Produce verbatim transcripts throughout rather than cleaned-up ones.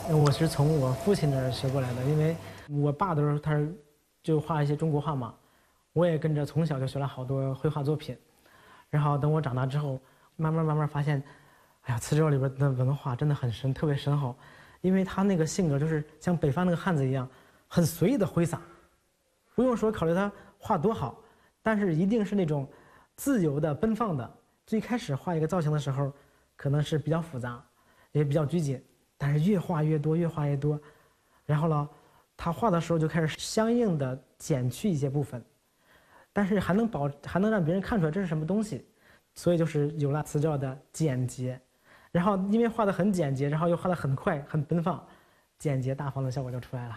呃我是从我父亲那儿学过来的，因为我爸都是他是就画一些中国画嘛，我也跟着从小就学了好多绘画作品。然后等我长大之后，慢慢慢慢发现，哎呀，磁州里边的文化真的很深，特别深厚，因为他那个性格就是像北方那个汉子一样，很随意的挥洒，不用说考虑他画多好，但是一定是那种自由的、奔放的。最开始画一个造型的时候，可能是比较复杂，也比较拘谨，但是越画越多，越画越多，然后呢，他画的时候就开始相应的减去一些部分，但是还能保，还能让别人看出来这是什么东西，所以就是有了磁照的简洁。然后因为画的很简洁，然后又画的很快、很奔放，简洁大方的效果就出来了。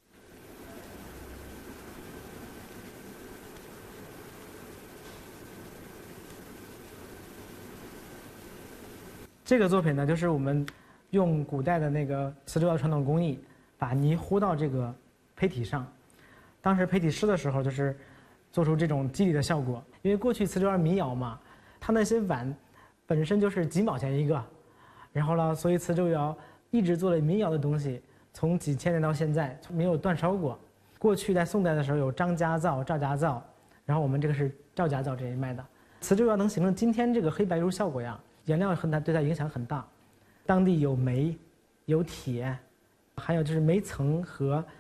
这个作品呢，就是我们用古代的那个磁州窑传统工艺，把泥糊到这个胚体上。当时胚体湿的时候，就是做出这种肌理的效果。因为过去磁州窑民窑嘛，它那些碗本身就是几毛钱一个，然后呢，所以磁州窑一直做了民窑的东西，从几千年到现在没有断烧过。过去在宋代的时候有张家灶、赵家灶，然后我们这个是赵家灶这一脉的。磁州窑能形成今天这个黑白釉效果呀，颜料很大，对它影响很大。当地有煤，有铁，还有就是煤层和